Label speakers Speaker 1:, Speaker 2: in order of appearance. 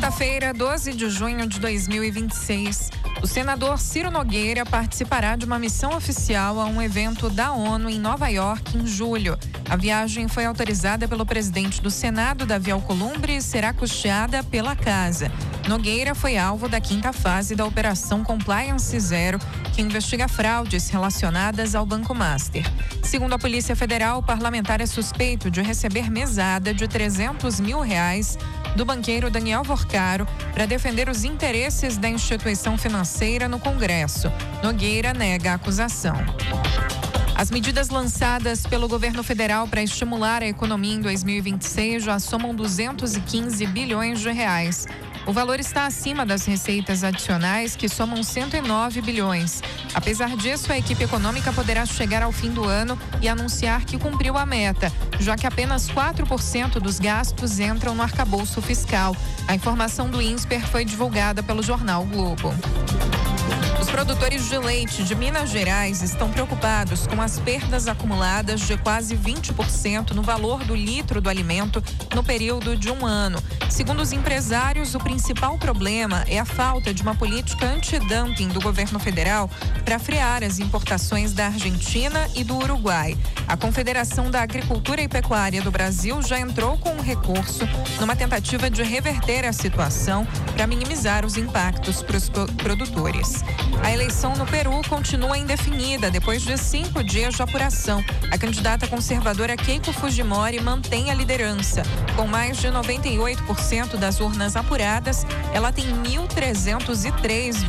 Speaker 1: Quinta-feira, 12 de junho de 2026, o senador Ciro Nogueira participará de uma missão oficial a um evento da ONU em Nova York em julho. A viagem foi autorizada pelo presidente do Senado, Davi Alcolumbre, e será custeada pela casa. Nogueira foi alvo da quinta fase da Operação Compliance Zero, que investiga fraudes relacionadas ao Banco Master. Segundo a Polícia Federal, o parlamentar é suspeito de receber mesada de R$300 mil do banqueiro Daniel Vorcaro para defender os interesses da instituição financeira no Congresso. Nogueira nega a acusação. As medidas lançadas pelo governo federal para estimular a economia em 2026 já somam 215 bilhões de reais. O valor está acima das receitas adicionais, que somam 109 bilhões. Apesar disso, a equipe econômica poderá chegar ao fim do ano e anunciar que cumpriu a meta, já que apenas 4% dos gastos entram no arcabouço fiscal. A informação do INSPER foi divulgada pelo jornal Globo. Os produtores de leite de Minas Gerais estão preocupados com as perdas acumuladas de quase 20% no valor do litro do alimento no período de um ano. Segundo os empresários, o principal problema é a falta de uma política antidumping do governo federal para frear as importações da Argentina e do Uruguai. A Confederação da Agricultura e Pecuária do Brasil já entrou com um recurso numa tentativa de reverter a situação para minimizar os impactos para os produtores. A eleição no Peru continua indefinida depois de 5 dias de apuração. A candidata conservadora Keiko Fujimori mantém a liderança. Com mais de 98% das urnas apuradas, ela tem 1.303